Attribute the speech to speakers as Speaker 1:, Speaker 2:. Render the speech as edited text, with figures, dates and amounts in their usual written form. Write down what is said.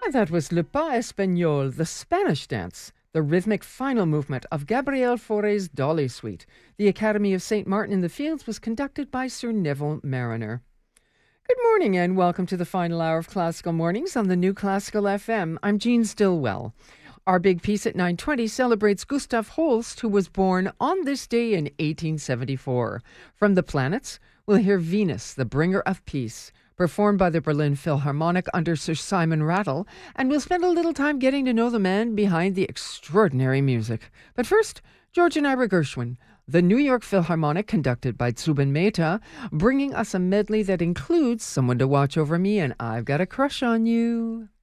Speaker 1: And that was Le Pas Espagnol, the Spanish dance, the rhythmic final movement of Gabriel Fauré's Dolly Suite. The Academy of St. Martin in the Fields was conducted by Sir Neville Mariner. Good morning and welcome to the final hour of Classical Mornings on the New Classical FM. I'm Jean Stillwell. Our big piece at 9:20 celebrates Gustav Holst, who was born on this day in 1874. From the planets, we'll hear Venus, the Bringer of Peace, performed by the Berlin Philharmonic under Sir Simon Rattle, and we'll spend a little time getting to know the man behind the extraordinary music. But first, George and Ira Gershwin, the New York Philharmonic, conducted by Zubin Mehta, bringing us a medley that includes Someone to Watch Over Me and I've Got a Crush on You.